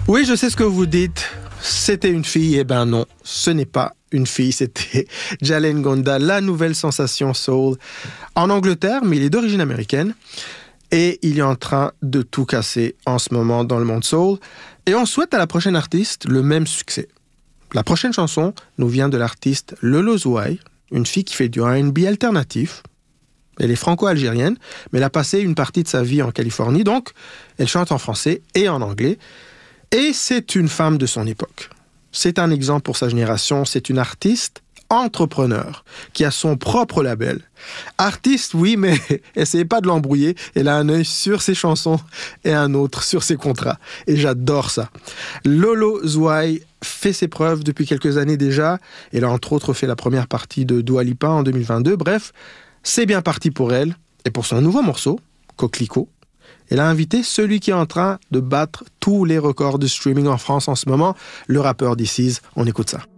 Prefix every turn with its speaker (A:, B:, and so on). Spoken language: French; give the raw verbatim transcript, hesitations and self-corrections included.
A: Oui, je sais ce que vous dites. C'était une fille. Eh ben non, ce n'est pas une fille. C'était Jalen Ngonda, la nouvelle sensation soul en Angleterre, mais il est d'origine américaine. Et il est en train de tout casser en ce moment dans le monde soul. Et on souhaite à la prochaine artiste le même succès. La prochaine chanson nous vient de l'artiste Lolo Zouaï, une fille qui fait du R and B alternatif. Elle est franco-algérienne, mais elle a passé une partie de sa vie en Californie, donc elle chante en français et en anglais. Et c'est une femme de son époque. C'est un exemple pour sa génération, c'est une artiste entrepreneur qui a son propre label. Artiste, oui, mais essayez pas de l'embrouiller. Elle a un œil sur ses chansons et un autre sur ses contrats. Et j'adore ça. Lolo Zouaï fait ses preuves depuis quelques années déjà. Elle a entre autres fait la première partie de Dua Lipa en deux mille vingt-deux. Bref, c'est bien parti pour elle. Et pour son nouveau morceau, Coquelicot, elle a invité celui qui est en train de battre tous les records de streaming en France en ce moment, le rappeur This Is. On écoute ça.